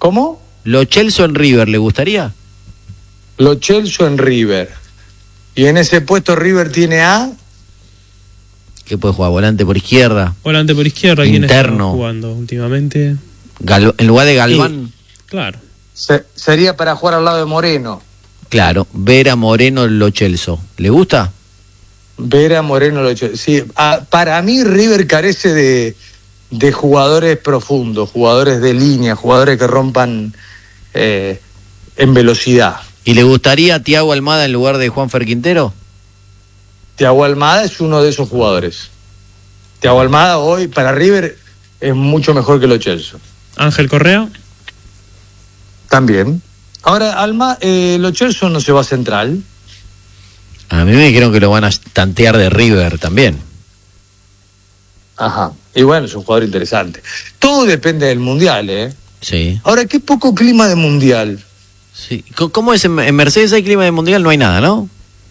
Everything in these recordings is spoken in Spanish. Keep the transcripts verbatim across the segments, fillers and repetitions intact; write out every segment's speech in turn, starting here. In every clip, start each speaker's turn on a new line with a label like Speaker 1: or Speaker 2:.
Speaker 1: ¿Cómo?
Speaker 2: ¿Lo Chelsea en River le gustaría?
Speaker 1: Lo Chelsea en River. Y en ese puesto River tiene a...
Speaker 2: ¿Qué puede jugar? ¿Volante por izquierda?
Speaker 3: Volante por izquierda. ¿Quién
Speaker 2: interno.
Speaker 3: está jugando últimamente?
Speaker 2: Gal- en lugar de Galván.
Speaker 3: Sí, claro.
Speaker 1: Se, sería para jugar al lado de Moreno.
Speaker 2: Claro, Vera Moreno Lo Chelsea. ¿Le gusta?
Speaker 1: Vera Moreno Lo Chelsea. Sí, a, para mí River carece de, de jugadores profundos, jugadores de línea, jugadores que rompan eh, en velocidad.
Speaker 2: ¿Y le gustaría a Thiago Almada en lugar de Juanfer Quintero?
Speaker 1: Thiago Almada es uno de esos jugadores. Thiago Almada hoy para River es mucho mejor que Lo Chelsea.
Speaker 3: Ángel Correa.
Speaker 1: También. Ahora, Alma, eh, Lo Chelsea no se va a Central.
Speaker 2: A mí me dijeron que lo van a tantear de River también.
Speaker 1: Ajá. Y bueno, es un jugador interesante. Todo depende del Mundial, ¿eh?
Speaker 2: Sí.
Speaker 1: Ahora, qué poco clima de Mundial.
Speaker 2: Sí. ¿Cómo es? En Mercedes hay clima de Mundial, no hay nada, ¿no?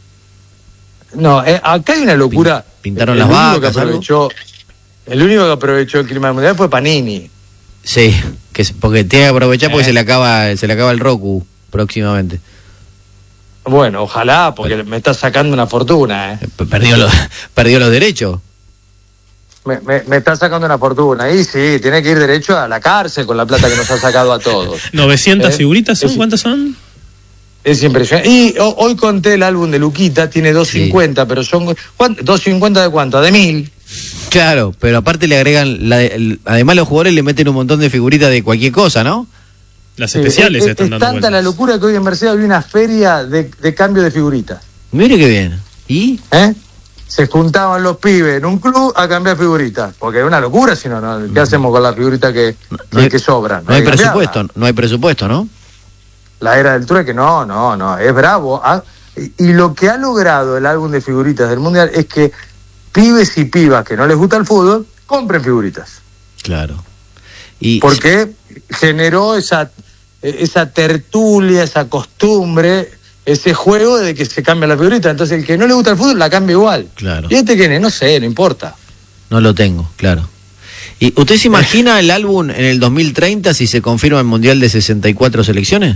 Speaker 1: No, eh, acá hay una locura.
Speaker 2: Pintaron
Speaker 1: el
Speaker 2: las
Speaker 1: único
Speaker 2: vacas,
Speaker 1: que aprovechó, El único que aprovechó el clima del Mundial fue Panini.
Speaker 2: Sí, que es- porque tiene que aprovechar porque eh. se le acaba se le acaba el Roku próximamente.
Speaker 1: Bueno, ojalá, porque Pero, me está sacando una fortuna, ¿eh?
Speaker 2: Perdió los, perdió los derechos.
Speaker 1: Me, me, me está sacando una fortuna. Y sí, tiene que ir derecho a la cárcel con la plata que nos ha sacado a todos.
Speaker 3: ¿novecientas
Speaker 1: ¿Eh?
Speaker 3: figuritas son?
Speaker 1: Es,
Speaker 3: ¿Cuántas son?
Speaker 1: Es impresionante. Y o, hoy conté el álbum de Luquita, tiene doscientos cincuenta, sí. Pero son... ¿doscientos cincuenta de cuánto? ¿De mil?
Speaker 2: Claro, pero aparte le agregan... La, el, además los jugadores le meten un montón de figuritas de cualquier cosa, ¿no?
Speaker 3: Las especiales
Speaker 1: sí,
Speaker 3: es, están
Speaker 1: es,
Speaker 3: dando
Speaker 1: es tanta
Speaker 3: vueltas.
Speaker 1: la locura que hoy en Mercedes había una feria de, de cambio de figuritas.
Speaker 2: Mire qué bien. ¿Y?
Speaker 1: ¿Eh? Se juntaban los pibes en un club a cambiar figuritas. Porque es una locura, si no, ¿no? ¿Qué hacemos con las figuritas que,
Speaker 2: no,
Speaker 1: que,
Speaker 2: no hay,
Speaker 1: que sobran?
Speaker 2: No hay, hay presupuesto, no hay presupuesto, ¿no?
Speaker 1: La era del trueque, no, no, no, es bravo. ¿Ah? Y, y lo que ha logrado el álbum de figuritas del Mundial es que pibes y pibas que no les gusta el fútbol, compren figuritas.
Speaker 2: Claro. Y
Speaker 1: porque generó esa, esa tertulia, esa costumbre, ese juego de que se cambia la figurita. Entonces el que no le gusta el fútbol la cambia igual.
Speaker 2: Claro.
Speaker 1: Y este que no sé, no importa.
Speaker 2: No lo tengo, claro. ¿Y usted se imagina el álbum en el dos mil treinta si se confirma el Mundial de sesenta y cuatro selecciones?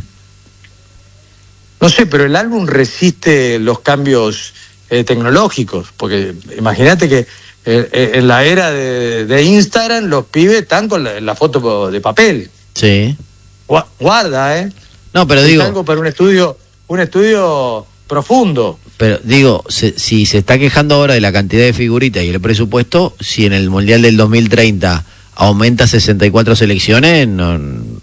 Speaker 1: No sé, pero el álbum resiste los cambios eh, tecnológicos, porque imagínate que eh, en la era de, de Instagram los pibes están con la, la foto de papel.
Speaker 2: Sí.
Speaker 1: Guarda, ¿eh?
Speaker 2: No, pero
Speaker 1: es
Speaker 2: digo...
Speaker 1: algo para un estudio, un estudio profundo.
Speaker 2: Pero digo, se, si se está quejando ahora de la cantidad de figuritas y el presupuesto, si en el Mundial del dos mil treinta aumenta sesenta y cuatro selecciones, no,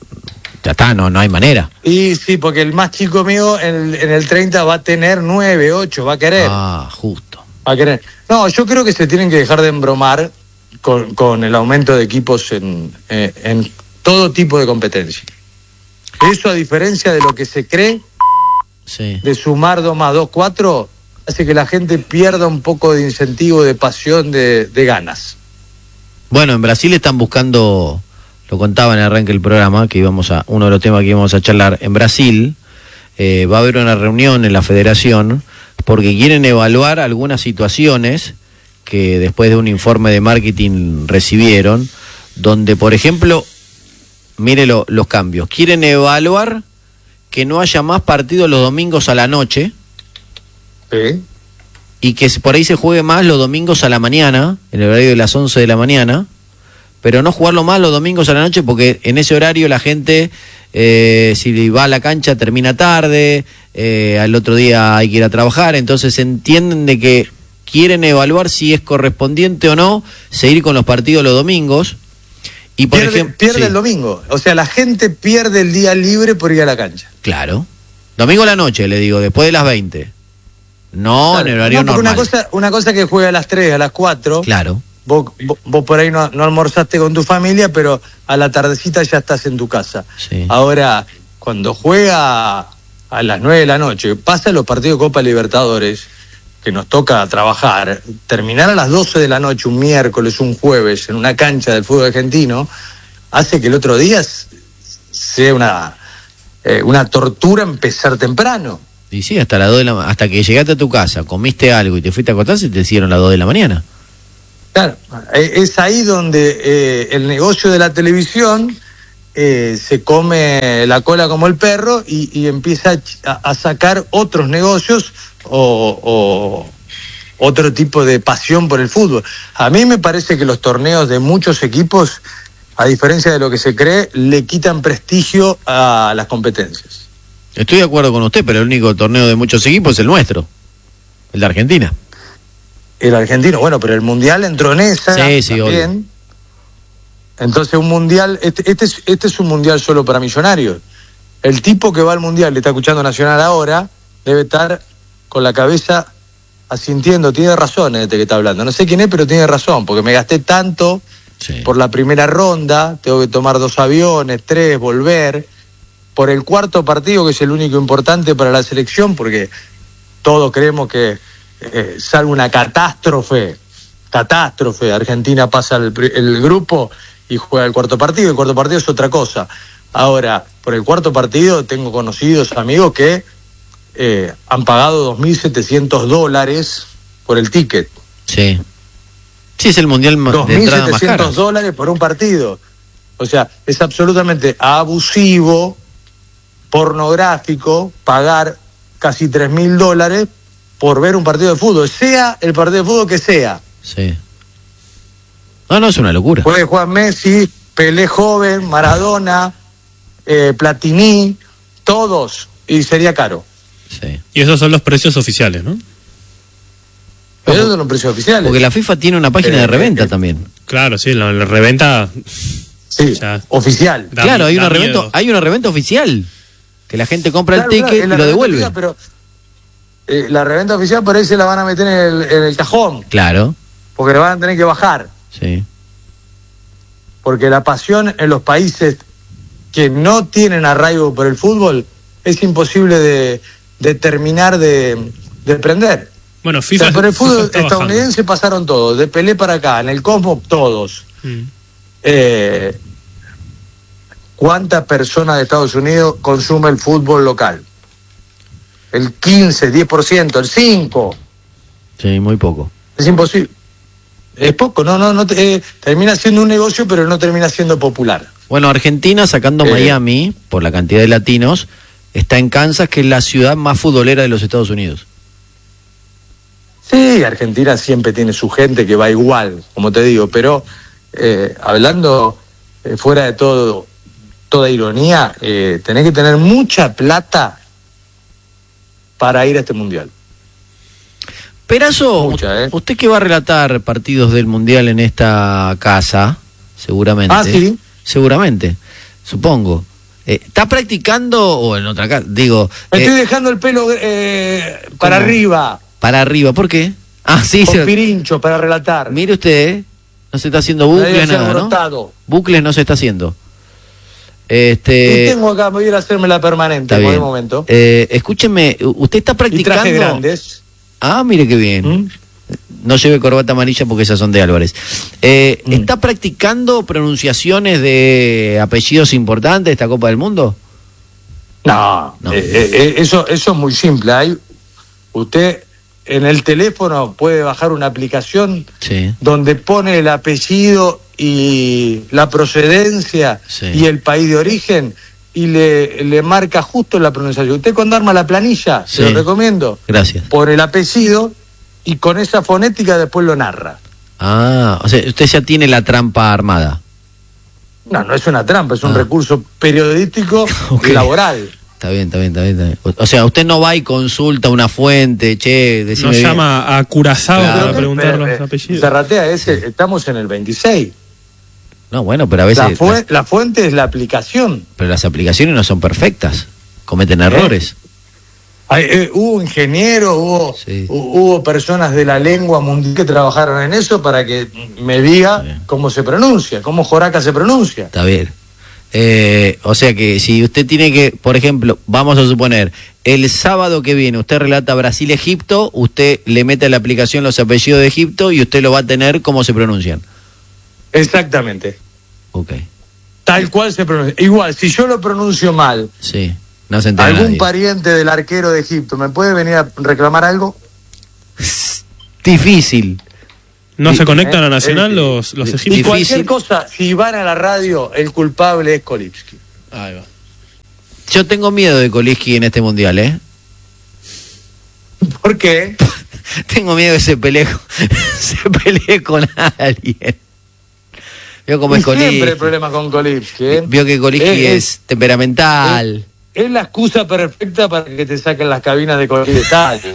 Speaker 2: ya está, no, no hay manera.
Speaker 1: Y sí, porque el más chico mío en el, en el treinta va a tener nueve, ocho, va a querer.
Speaker 2: Ah, justo.
Speaker 1: Va a querer. No, yo creo que se tienen que dejar de embromar con, con el aumento de equipos en, eh, en todo tipo de competencia. Eso, a diferencia de lo que se cree,
Speaker 2: sí,
Speaker 1: de sumar dos más dos, cuatro, hace que la gente pierda un poco de incentivo, de pasión, de, de ganas.
Speaker 2: Bueno, en Brasil están buscando, lo contaba en el arranque del programa, que íbamos a, uno de los temas que íbamos a charlar, en Brasil eh, va a haber una reunión en la federación porque quieren evaluar algunas situaciones que después de un informe de marketing recibieron, donde, por ejemplo, mire lo, los cambios, quieren evaluar que no haya más partidos los domingos a la noche.
Speaker 1: Sí.
Speaker 2: Y que por ahí se juegue más los domingos a la mañana, en el horario de las once de la mañana, pero no jugarlo más los domingos a la noche porque en ese horario la gente, eh, si va a la cancha termina tarde, eh, al otro día hay que ir a trabajar, entonces entienden de que quieren evaluar si es correspondiente o no seguir con los partidos los domingos. Y por
Speaker 1: pierde
Speaker 2: ejemplo,
Speaker 1: pierde
Speaker 2: sí.
Speaker 1: el domingo, o sea, la gente pierde el día libre por ir a la cancha.
Speaker 2: Claro, domingo a la noche, le digo, después de las veinte. No, claro, en el horario
Speaker 1: no,
Speaker 2: normal.
Speaker 1: Una cosa, una cosa que juega a las tres, a las cuatro.
Speaker 2: Claro.
Speaker 1: Vos, vos, vos por ahí no, no almorzaste con tu familia, pero a la tardecita ya estás en tu casa.
Speaker 2: Sí.
Speaker 1: Ahora, cuando juega a las nueve de la noche, pasa los partidos de Copa Libertadores, que nos toca trabajar, terminar a las doce de la noche, un miércoles, un jueves, en una cancha del fútbol argentino, hace que el otro día sea una, eh, una tortura empezar temprano.
Speaker 2: Y sí, hasta las dos de la hasta que llegaste a tu casa, comiste algo y te fuiste a acostar, se te hicieron las dos de la mañana.
Speaker 1: Claro, es ahí donde eh, el negocio de la televisión eh, se come la cola como el perro y, y empieza a, a sacar otros negocios o, o otro tipo de pasión por el fútbol. A mí me parece que los torneos de muchos equipos, a diferencia de lo que se cree, le quitan prestigio a las competencias.
Speaker 2: Estoy de acuerdo con usted, pero el único torneo de muchos equipos es el nuestro, el de Argentina.
Speaker 1: El argentino, bueno, pero el mundial entró en esa
Speaker 2: sí, sí,
Speaker 1: también.
Speaker 2: Obvio.
Speaker 1: Entonces un mundial, este, este, es, este es un mundial solo para millonarios. El tipo que va al mundial, le está escuchando Nacional ahora, debe estar con la cabeza asintiendo, tiene razón este que está hablando. No sé quién es, pero tiene razón, porque me gasté tanto sí. por la primera ronda, tengo que tomar dos aviones, tres, volver, por el cuarto partido, que es el único importante para la selección, porque todos creemos que eh, salga una catástrofe, catástrofe, Argentina pasa el, el grupo y juega el cuarto partido, el cuarto partido es otra cosa. Ahora, por el cuarto partido tengo conocidos, amigos que eh, han pagado dos mil setecientos dólares por el ticket.
Speaker 2: Sí. Sí, es el mundial de entrada más caro.
Speaker 1: dos mil setecientos dólares por un partido. O sea, es absolutamente abusivo, pornográfico, pagar casi tres mil dólares por ver un partido de fútbol, sea el partido de fútbol que sea.
Speaker 2: Sí. No, no, es una locura.
Speaker 1: Puede jugar Messi, Pelé joven, Maradona, eh, Platini, todos, y sería caro.
Speaker 2: Sí.
Speaker 3: Y esos son los precios oficiales, ¿no?
Speaker 1: Pero esos son los precios oficiales.
Speaker 2: Porque la FIFA tiene una página eh, de reventa eh, también.
Speaker 3: Claro, sí, la, la reventa...
Speaker 1: Sí, oficial.
Speaker 2: Da, claro, hay una, reventa, hay una reventa oficial, que la gente compra claro, el ticket claro, y lo devuelve.
Speaker 1: Oficial, pero eh, la reventa oficial por ahí se la van a meter en el, en el cajón.
Speaker 2: Claro.
Speaker 1: Porque la van a tener que bajar.
Speaker 2: Sí.
Speaker 1: Porque la pasión en los países que no tienen arraigo por el fútbol es imposible de, de terminar de, de prender.
Speaker 3: Bueno, FIFA,
Speaker 1: o sea, por el fútbol estadounidense
Speaker 3: bajando.
Speaker 1: Pasaron todos, de Pelé para acá, en el Cosmo todos. Mm. Eh, ¿Cuántas personas de Estados Unidos consume el fútbol local? El quince, diez por ciento, el cinco por ciento.
Speaker 2: Sí, muy poco.
Speaker 1: Es imposible. Es poco, no, no, no eh, termina siendo un negocio, pero no termina siendo popular.
Speaker 2: Bueno, Argentina, sacando eh, Miami, por la cantidad de latinos, está en Kansas, que es la ciudad más futbolera de los Estados Unidos.
Speaker 1: Sí, Argentina siempre tiene su gente que va igual, como te digo, pero eh, hablando eh, fuera de todo, toda ironía, eh, tenés que tener mucha plata para ir a este mundial.
Speaker 2: Perazo,
Speaker 1: Mucha, ¿eh?
Speaker 2: usted que va a relatar partidos del mundial en esta casa, seguramente.
Speaker 1: Ah, sí.
Speaker 2: Seguramente, supongo. Eh, ¿Está practicando o en otra casa? Digo.
Speaker 1: Me
Speaker 2: eh,
Speaker 1: estoy dejando el pelo eh, para
Speaker 2: ¿cómo?
Speaker 1: arriba.
Speaker 2: Para arriba, ¿por qué? Ah, sí.
Speaker 1: Con
Speaker 2: se...
Speaker 1: pirincho para relatar.
Speaker 2: Mire usted, ¿eh? No se está haciendo bucles, nada, ¿no? Bucles no se está haciendo. Este...
Speaker 1: Y tengo acá, voy a ir a hacerme la permanente en el momento.
Speaker 2: Eh, escúcheme, usted está practicando...
Speaker 1: Y traje grandes.
Speaker 2: Ah, mire qué bien. ¿Mm? No lleve corbata amarilla porque esas son de Álvarez. Eh, ¿Mm? ¿Está practicando pronunciaciones de apellidos importantes de esta Copa del Mundo?
Speaker 1: No, no. Eh, eh, eso, eso es muy simple. Hay, usted en el teléfono puede bajar una aplicación
Speaker 2: sí.
Speaker 1: donde pone el apellido y la procedencia sí. y el país de origen y le, le marca justo la pronunciación. Usted cuando arma la planilla,
Speaker 2: sí.
Speaker 1: se lo recomiendo.
Speaker 2: Gracias.
Speaker 1: Por el apellido y con esa fonética después lo narra.
Speaker 2: Ah, o sea, usted ya tiene la trampa armada.
Speaker 1: No, no es una trampa, es un ah. recurso periodístico okay. y laboral.
Speaker 2: Está bien, está bien, está bien, está bien. O sea, usted no va y consulta una fuente, che, decime.
Speaker 3: Nos llama a Curazao
Speaker 2: Claro.
Speaker 3: para preguntar
Speaker 1: Pero,
Speaker 3: los
Speaker 1: eh,
Speaker 3: apellidos.
Speaker 1: Zarratea, ese, sí. estamos en el veintiséis.
Speaker 2: No, bueno, pero a veces...
Speaker 1: La, fu las... la fuente es la aplicación.
Speaker 2: Pero las aplicaciones no son perfectas, cometen
Speaker 1: ¿Eh?
Speaker 2: errores.
Speaker 1: Hay, eh, hubo ingenieros, hubo,
Speaker 2: sí.
Speaker 1: hubo personas de la lengua mundial que trabajaron en eso para que me diga cómo se pronuncia, cómo Joraca se pronuncia.
Speaker 2: Está bien. Eh, o sea que si usted tiene que, por ejemplo, vamos a suponer, el sábado que viene usted relata Brasil-Egipto, usted le mete a la aplicación los apellidos de Egipto y usted lo va a tener cómo se pronuncian.
Speaker 1: Exactamente.
Speaker 2: Ok.
Speaker 1: Tal cual se pronuncia. Igual, si yo lo pronuncio mal,
Speaker 2: sí, no se entera
Speaker 1: algún
Speaker 2: nadie.
Speaker 1: pariente del arquero de Egipto, ¿me puede venir a reclamar algo?
Speaker 2: Difícil.
Speaker 3: ¿No
Speaker 1: Sí,
Speaker 3: se conectan
Speaker 1: eh,
Speaker 3: a Nacional
Speaker 1: eh,
Speaker 3: los, los
Speaker 1: Y
Speaker 3: egipcios?
Speaker 1: cualquier cosa, si van a la radio, el culpable es Kolipski.
Speaker 3: Ahí va.
Speaker 2: Yo tengo miedo de Kolipski en este mundial, ¿eh?
Speaker 1: ¿Por qué?
Speaker 2: Tengo miedo de que se pelee, se pelee con alguien. Vio cómo
Speaker 1: Y
Speaker 2: es Kolipski.
Speaker 1: siempre hay problemas con Kolipski. ¿eh?
Speaker 2: Vio que Kolipski
Speaker 1: Eh,
Speaker 2: es, temperamental.
Speaker 1: Es, es la excusa perfecta para que te saquen las cabinas de cualquier estadio.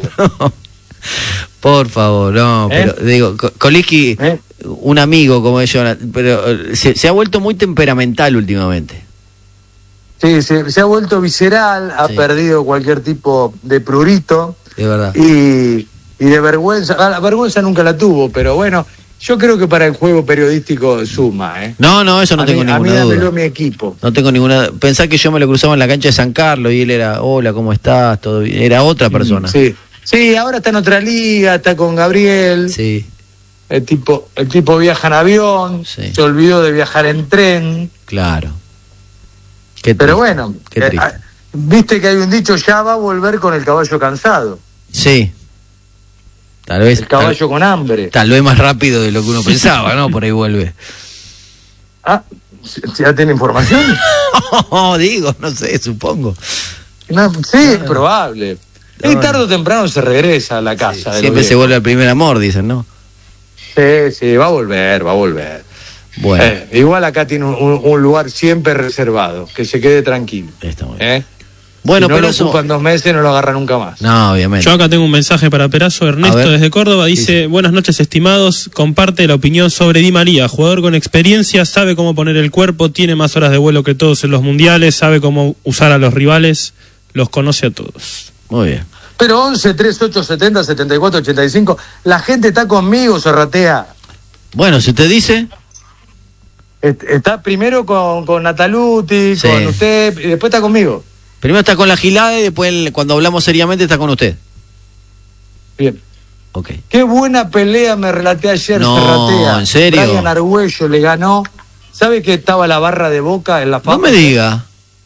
Speaker 2: Por favor, no,
Speaker 1: ¿Eh?
Speaker 2: pero digo, Ko- Kolipski,
Speaker 1: ¿Eh?
Speaker 2: un amigo como ellos, pero eh, se, se ha vuelto muy temperamental últimamente.
Speaker 1: Sí, se, se ha vuelto visceral, ha
Speaker 2: Sí.
Speaker 1: perdido cualquier tipo de prurito
Speaker 2: De verdad.
Speaker 1: y, y de vergüenza. Ah, la vergüenza nunca la tuvo, pero bueno, yo creo que para el juego periodístico suma. ¿eh?
Speaker 2: No, no, eso no
Speaker 1: a
Speaker 2: tengo
Speaker 1: mí, a mí
Speaker 2: ninguna
Speaker 1: dámelo
Speaker 2: duda.
Speaker 1: mi equipo.
Speaker 2: No tengo ninguna. Pensá que yo me lo cruzaba en la cancha de San Carlos y él era, hola, ¿cómo estás? Todo bien. Era otra persona.
Speaker 1: Sí. Sí, ahora está en otra liga, está con Gabriel.
Speaker 2: Sí.
Speaker 1: El tipo, el tipo viaja en avión,
Speaker 2: Sí.
Speaker 1: se olvidó de viajar en tren.
Speaker 2: Claro. Qué
Speaker 1: Pero
Speaker 2: triste,
Speaker 1: bueno,
Speaker 2: qué
Speaker 1: eh,
Speaker 2: triste.
Speaker 1: ah, viste que hay un dicho, ya va a volver con el caballo cansado,
Speaker 2: Sí. Tal vez.
Speaker 1: el caballo con hambre.
Speaker 2: Tal, tal vez más rápido de lo que uno pensaba, ¿no? Por ahí vuelve.
Speaker 1: Ah, ¿ya tiene información?
Speaker 2: No, digo, no sé, supongo.
Speaker 1: No, sí, es probable.
Speaker 2: No,
Speaker 1: Y
Speaker 2: no.
Speaker 1: tarde o temprano se regresa a la casa.
Speaker 2: Sí,
Speaker 1: de los
Speaker 2: siempre se
Speaker 1: viejos.
Speaker 2: vuelve al primer amor, dicen, ¿no?
Speaker 1: Sí, sí, va a volver, va a volver.
Speaker 2: Bueno,
Speaker 1: Eh, igual acá tiene un, un- un lugar siempre reservado, que se quede tranquilo.
Speaker 2: está muy bien.
Speaker 1: ¿eh?
Speaker 2: Bueno,
Speaker 1: si no
Speaker 2: pero
Speaker 1: lo
Speaker 2: eso.
Speaker 1: ocupan dos meses, no lo agarra nunca más.
Speaker 2: No, obviamente.
Speaker 3: Yo acá tengo un mensaje para Perazo.
Speaker 2: A
Speaker 3: Ernesto
Speaker 2: ver.
Speaker 3: desde Córdoba dice:
Speaker 2: Sí.
Speaker 3: buenas noches, estimados. Comparte la opinión sobre Di María, jugador con experiencia, sabe cómo poner el cuerpo, tiene más horas de vuelo que todos en los mundiales, sabe cómo usar a los rivales, los conoce a todos.
Speaker 2: Muy bien.
Speaker 1: Pero once, treinta y ocho, setenta, setenta y cuatro, ochenta y cinco, la gente está conmigo, Serratea.
Speaker 2: Bueno, si usted dice.
Speaker 1: Est- Está primero con, con Nataluti,
Speaker 2: Sí.
Speaker 1: con usted, y después está conmigo.
Speaker 2: Primero está con la gilada y después, el- cuando hablamos seriamente, está con usted.
Speaker 1: Bien.
Speaker 2: Ok.
Speaker 1: Qué buena pelea me relaté ayer,
Speaker 2: No,
Speaker 1: Serratea.
Speaker 2: ¿en serio?
Speaker 1: Brian Argüello le ganó. ¿Sabe que estaba la barra de Boca en la F A P?
Speaker 2: No me diga.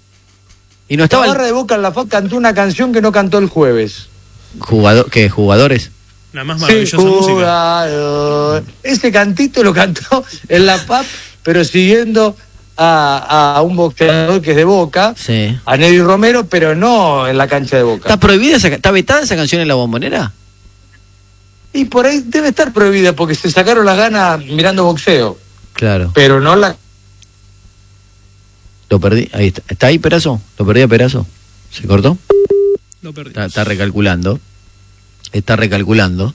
Speaker 2: Y no
Speaker 1: La
Speaker 2: estaba
Speaker 1: barra
Speaker 2: el
Speaker 1: de Boca en la F A P cantó una canción que no cantó el jueves.
Speaker 2: jugador, ¿qué? ¿Jugadores?
Speaker 3: La más
Speaker 1: Sí,
Speaker 3: maravillosa música.
Speaker 1: jugador. Ese cantito lo cantó en la F A P, pero siguiendo a, a un boxeador que es de Boca,
Speaker 2: Sí.
Speaker 1: a Nelly Romero, pero no en la cancha de Boca.
Speaker 2: ¿Está prohibida esa, está vetada esa canción en la Bombonera?
Speaker 1: Y por ahí debe estar prohibida porque se sacaron las ganas mirando boxeo,
Speaker 2: Claro.
Speaker 1: pero no la...
Speaker 2: Lo perdí. Ahí está. ¿Está ahí, Perazo? ¿Lo perdí a Perazo? ¿Se cortó?
Speaker 3: Lo perdí.
Speaker 2: Está, está recalculando. Está recalculando.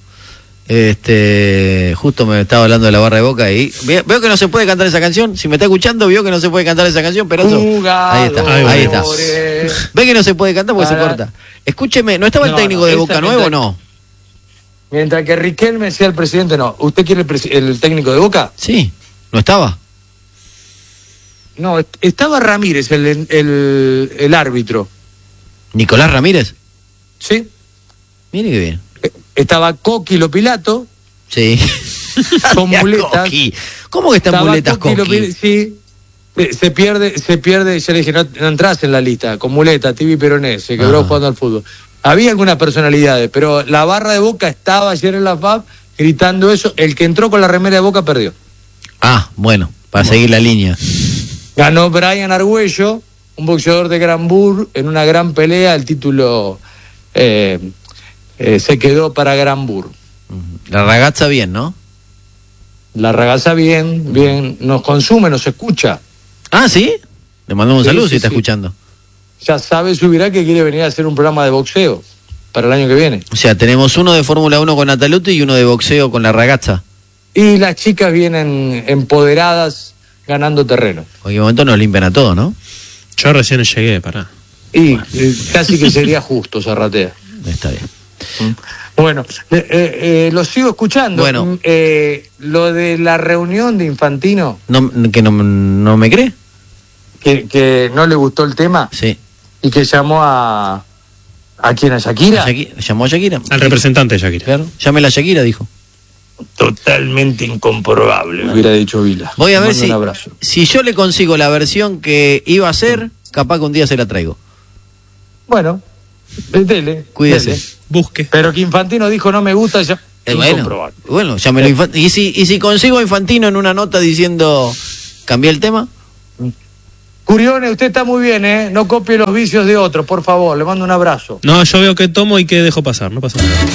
Speaker 2: Este, justo me estaba hablando de la barra de Boca y ve- veo que no se puede cantar esa canción. Si me está escuchando, vio que no se puede cantar esa canción, Perazo. Ahí está,
Speaker 1: Jugadores.
Speaker 2: ahí está. Ve que no se puede cantar porque se
Speaker 1: Para-
Speaker 2: corta. Escúcheme, ¿no estaba el
Speaker 1: No,
Speaker 2: técnico
Speaker 1: no,
Speaker 2: de
Speaker 1: esa
Speaker 2: Boca
Speaker 1: mientras-
Speaker 2: Nuevo o no?
Speaker 1: Mientras que Riquelme sea el presidente, no. ¿Usted quiere el, presi- el técnico de Boca?
Speaker 2: Sí, ¿no estaba?
Speaker 1: No, est- estaba Ramírez, el, el, el árbitro.
Speaker 2: Nicolás Ramírez.
Speaker 1: ¿Sí?
Speaker 2: Mire qué bien.
Speaker 1: Eh, Estaba Coqui Lo Pilato.
Speaker 2: Sí.
Speaker 1: Con
Speaker 2: Ya,
Speaker 1: muletas.
Speaker 2: Coqui. ¿Cómo que están
Speaker 1: Estaba
Speaker 2: muletas,
Speaker 1: Coqui Lo
Speaker 2: Coqui?
Speaker 1: Pil- Sí. Se, se pierde, se pierde, yo le dije, no, no entras en la lista, con muleta, Tibi Peroné, se quebró
Speaker 2: Ajá.
Speaker 1: jugando al fútbol. Había algunas personalidades, pero la barra de Boca estaba ayer en la F A P gritando eso. El que entró con la remera de Boca perdió.
Speaker 2: Ah, bueno, para seguir la línea.
Speaker 1: Ganó Brian Argüello, un boxeador de Granbur, en una gran pelea. El título eh, eh, se quedó para Granbur.
Speaker 2: La ragazza bien, ¿no?
Speaker 1: La ragaza bien, bien, nos consume, nos escucha.
Speaker 2: Ah, ¿sí? Le mandamos un
Speaker 1: Sí,
Speaker 2: saludo
Speaker 1: sí,
Speaker 2: si está
Speaker 1: sí.
Speaker 2: escuchando.
Speaker 1: Ya sabe, subirá que quiere venir a hacer un programa de boxeo para el año que viene.
Speaker 2: O sea, tenemos uno de Fórmula uno con Nataluti y uno de boxeo con la ragazza.
Speaker 1: Y las chicas vienen empoderadas, ganando terreno.
Speaker 2: En cualquier momento nos limpian a todos, ¿no?
Speaker 3: Yo recién llegué, pará.
Speaker 1: Y eh, casi que sería justo, Zarratea.
Speaker 2: Está bien.
Speaker 1: Bueno, eh, eh, eh, lo sigo escuchando.
Speaker 2: Bueno.
Speaker 1: Mm, eh, lo de la reunión de Infantino,
Speaker 2: No, ¿Que no, no me cree?
Speaker 1: que, que no le gustó el tema
Speaker 2: Sí.
Speaker 1: y que llamó a... ¿A quién? ¿A Shakira?
Speaker 2: Shakira- ¿Llamó a Shakira?
Speaker 3: Al representante de Shakira.
Speaker 2: Claro. Llámela a Shakira, dijo.
Speaker 1: Totalmente incomprobable, hubiera dicho Vila.
Speaker 2: Voy a
Speaker 1: Le
Speaker 2: ver
Speaker 1: mando
Speaker 2: si,
Speaker 1: un abrazo.
Speaker 2: si yo le consigo la versión que iba a hacer, capaz que un día se la traigo.
Speaker 1: Bueno, dele.
Speaker 2: Cuídese.
Speaker 1: dele.
Speaker 3: Busque.
Speaker 1: Pero que Infantino dijo no me gusta, ya-
Speaker 2: Eh, bueno,
Speaker 1: Incomprobable.
Speaker 2: bueno, ya me lo infa- ¿Y si, y si consigo a Infantino en una nota diciendo, cambié el tema?
Speaker 1: Curione, usted está muy bien, ¿eh? No copie los vicios de otros, por favor. Le mando un abrazo.
Speaker 3: No, yo veo que tomo y que dejo pasar, no pasa nada.